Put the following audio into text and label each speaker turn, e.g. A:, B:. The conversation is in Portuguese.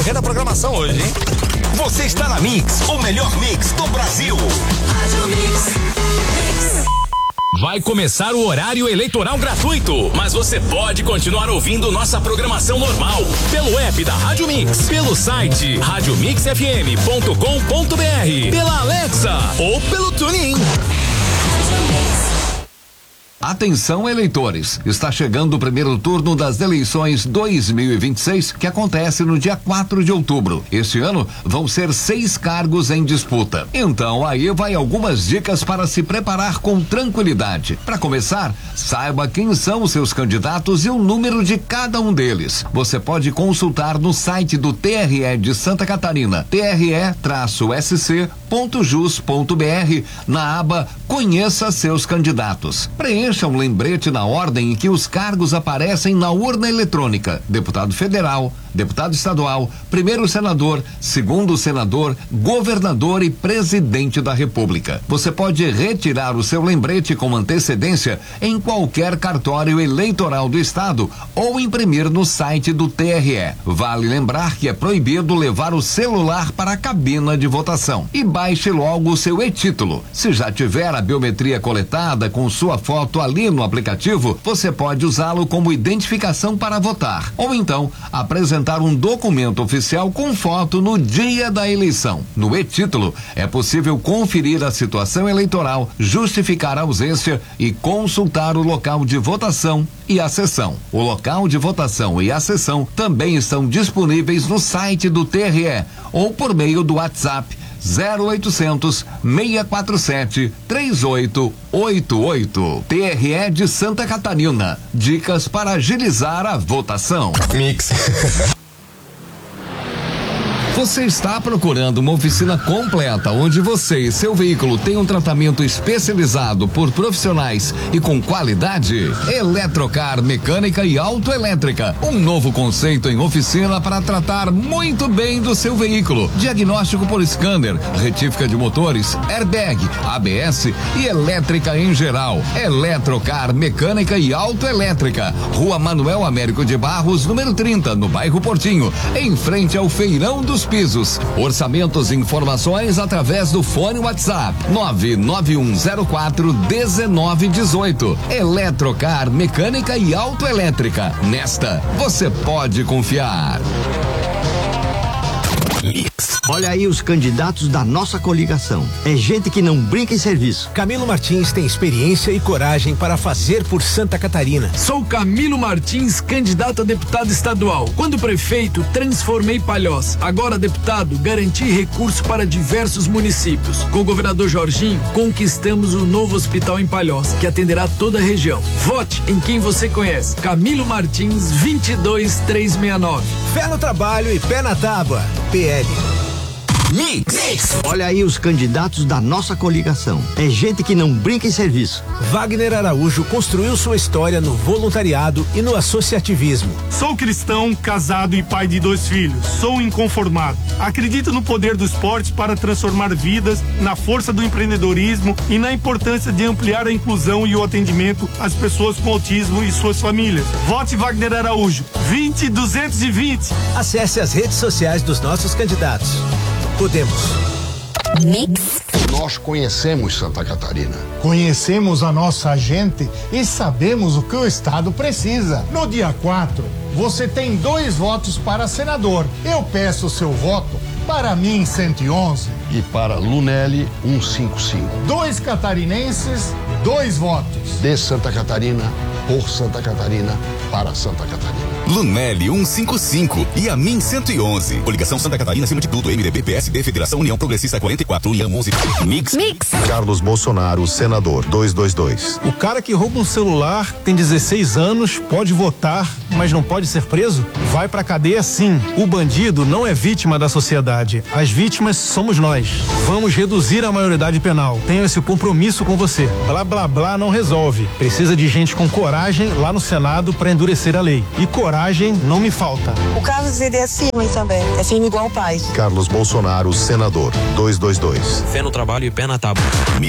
A: concorrendo à programação hoje, hein?
B: Você está na Mix, o melhor mix do Brasil.
C: Rádio Mix.
D: Vai começar o horário eleitoral gratuito, mas você pode continuar ouvindo nossa programação normal pelo app da Rádio Mix, pelo site radiomixfm.com.br, pela Alexa ou pelo TuneIn.
E: Atenção, eleitores! Está chegando o primeiro turno das eleições 2026, que acontece no dia 4 de outubro. Este ano vão ser 6 cargos em disputa. Então, aí vai algumas dicas para se preparar com tranquilidade. Para começar, saiba quem são os seus candidatos e o número de cada um deles. Você pode consultar no site do TRE de Santa Catarina, tre-sc.jus.br, na aba Conheça seus candidatos. Preencha um lembrete na ordem em que os cargos aparecem na urna eletrônica: deputado federal, deputado estadual, primeiro senador, segundo senador, governador e presidente da República. Você pode retirar o seu lembrete com antecedência em qualquer cartório eleitoral do estado ou imprimir no site do TRE. Vale lembrar que é proibido levar o celular para a cabina de votação. E baixe logo o seu e-título. Se já tiver a biometria coletada com sua foto ali no aplicativo, você pode usá-lo como identificação para votar. Ou então, apresentar um documento oficial com foto no dia da eleição. No e-título, é possível conferir a situação eleitoral, justificar a ausência e consultar o local de votação e a sessão. O local de votação e a sessão também estão disponíveis no site do TRE ou por meio do WhatsApp 0800 647 3888. TRE de Santa Catarina. Dicas para agilizar a votação.
A: Mix.
E: Você está procurando uma oficina completa onde você e seu veículo tenham um tratamento especializado por profissionais e com qualidade? Eletrocar Mecânica e Autoelétrica. Um novo conceito em oficina para tratar muito bem do seu veículo. Diagnóstico por scanner, retífica de motores, airbag, ABS e elétrica em geral. Eletrocar Mecânica e Autoelétrica. Rua Manuel Américo de Barros, número 30, no bairro Portinho, em frente ao Feirão dos Pisos. Orçamentos e informações através do fone WhatsApp 991041918. Eletrocar Mecânica e Autoelétrica. Nesta você pode confiar.
F: Olha aí os candidatos da nossa coligação. É gente que não brinca em serviço.
G: Camilo Martins tem experiência e coragem para fazer por Santa Catarina.
H: Sou Camilo Martins, candidato a deputado estadual. Quando prefeito, transformei Palhoça. Agora deputado, garanti recurso para diversos municípios. Com o governador Jorginho, conquistamos o novo hospital em Palhoça, que atenderá toda a região. Vote em quem você conhece. Camilo Martins, 22369.
G: Fé no trabalho e pé na tábua. PL.
F: Mix. Olha aí os candidatos da nossa coligação. É gente que não brinca em serviço.
G: Wagner Araújo construiu sua história no voluntariado e no associativismo.
I: Sou cristão, casado e pai de 2 filhos. Sou inconformado. Acredito no poder do esporte para transformar vidas, na força do empreendedorismo e na importância de ampliar a inclusão e o atendimento às pessoas com autismo e suas famílias. Vote Wagner Araújo, 20220.
G: Acesse as redes sociais dos nossos candidatos. Podemos.
C: Mix.
J: Nós conhecemos Santa Catarina.
K: Conhecemos a nossa gente e sabemos o que o estado precisa. No dia 4, você tem 2 votos para senador. Eu peço o seu voto para mim 111.
J: E para Lunelli 155.
K: 2 catarinenses, 2 votos.
J: De Santa Catarina, por Santa Catarina, para Santa Catarina.
B: Lunelli 155 e a mim 111. Coligação Santa Catarina acima de tudo. MDB, PSD, Federação União Progressista 44, União 11. Mix.
L: Carlos Bolsonaro, senador 222.
M: O cara que rouba um celular, tem 16 anos, pode votar, mas não pode ser preso? Vai pra cadeia sim. O bandido não é vítima da sociedade. As vítimas somos nós. Vamos reduzir a maioridade penal. Tenho esse compromisso com você. Blá blá blá não resolve. Precisa de gente com coragem lá no Senado pra endurecer a lei. E coragem não me falta.
N: O caso seria assim também. É firme igual o pai.
L: Carlos Bolsonaro, senador 222.
O: Fé no trabalho e pé na tábua.